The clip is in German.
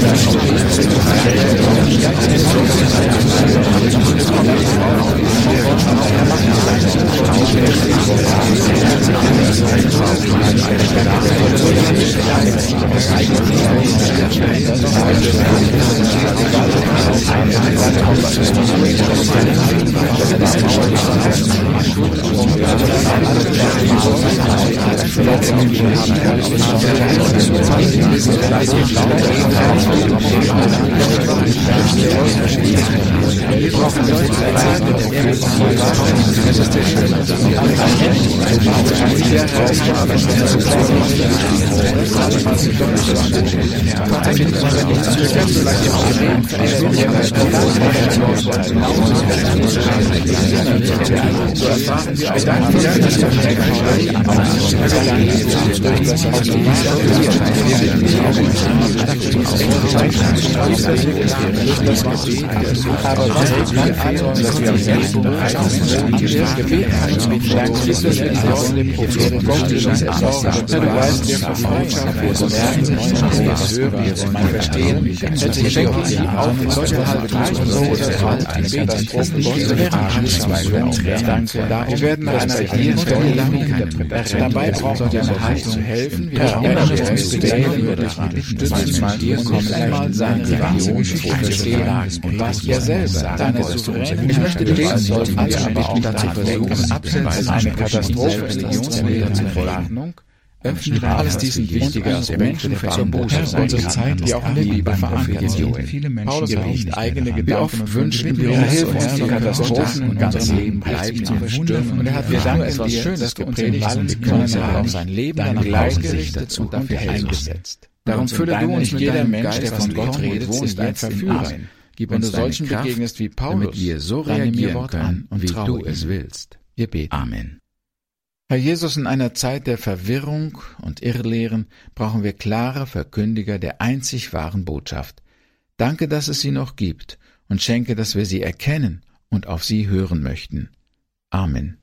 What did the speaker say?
Wir werden an einer jeden Stelle dabei brauchen wir eine Haltung zu helfen. Wir erinnern uns daran, stützen mal seine Geschichte verstehen und was er selber deine souveräne. Ich möchte den sollten wir aber auch dazu versuchen, abseits eine Katastrophenreligionslehren zur Verordnung. Öffnet alles diesen wichtigen Aspekten zur Botschaft unserer Zeit, die auch in der Bibel verankert sind. Paulus hat eigene Gedanken. Wie oft wünschen wir uns, die Katastrophen in unserem Leben bleiben zu verstimmen. Und er hat Gedanken etwas Schönes gepredigt und können auf sein Leben dann gleichgerichtet und dafür eingesetzt. Darum fülle du uns mit deinem Geist, der von Gott redet, ist ein Verführer. Wenn du solchen begegnest wie Paulus, damit wir so reagieren können, wie du es willst. Wir beten. Amen. Herr Jesus, in einer Zeit der Verwirrung und Irrlehren brauchen wir klare Verkündiger der einzig wahren Botschaft. Danke, dass es sie noch gibt, und schenke, dass wir sie erkennen und auf sie hören möchten. Amen.